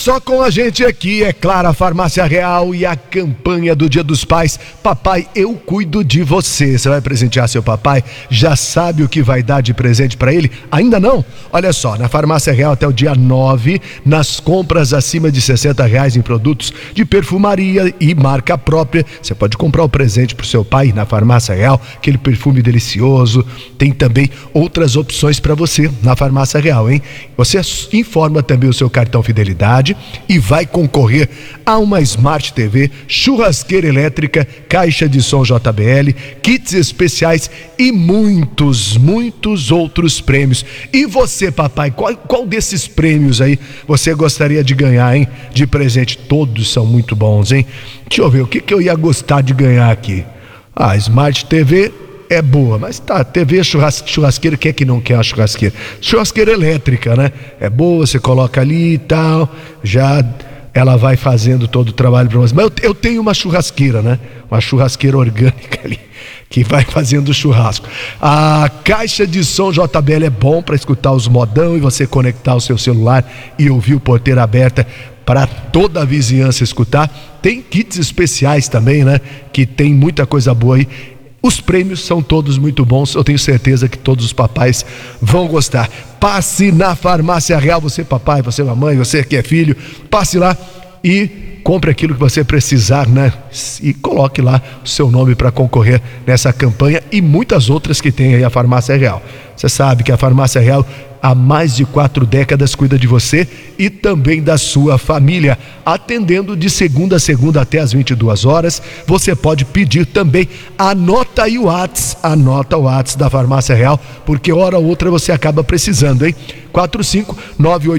Só com a gente aqui, é claro, a Farmácia Real e a campanha do Dia dos Pais. Papai, eu cuido de você. Você vai presentear seu papai? Já sabe o que vai dar de presente para ele? Ainda não? Olha só, na Farmácia Real até o dia 9, nas compras acima de R$60 em produtos de perfumaria e marca própria, você pode comprar o presente pro seu pai na Farmácia Real, aquele perfume delicioso. Tem também outras opções para você na Farmácia Real, hein? Você informa também o seu cartão Fidelidade e vai concorrer a uma Smart TV, churrasqueira elétrica, caixa de som JBL, kits especiais e muitos outros prêmios. E você, papai, qual desses prêmios aí você gostaria de ganhar, hein? De presente, todos são muito bons, hein? Deixa eu ver, o que eu ia gostar de ganhar aqui? Smart TV é boa, mas tá, TV churrasqueira, quem é que não quer uma churrasqueira? Churrasqueira elétrica, né? É boa, você coloca ali e tal, já ela vai fazendo todo o trabalho para você. Mas eu tenho uma churrasqueira, né? Uma churrasqueira orgânica ali, que vai fazendo churrasco. A caixa de som JBL é bom para escutar os modão e você conectar o seu celular e ouvir o Porteira Aberta para toda a vizinhança escutar. Tem kits especiais também, né? Que tem muita coisa boa aí. Os prêmios são todos muito bons, eu tenho certeza que todos os papais vão gostar. Passe na Farmácia Real, você papai, você mamãe, você que é filho, passe lá e compre aquilo que você precisar, né? E coloque lá o seu nome para concorrer nessa campanha e muitas outras que tem aí a Farmácia Real. Você sabe que a Farmácia Real há mais de 4 décadas cuida de você e também da sua família, atendendo de segunda a segunda até as 22 horas. Você pode pedir também, anota aí o WhatsApp da Farmácia Real, porque hora ou outra você acaba precisando, hein? 4598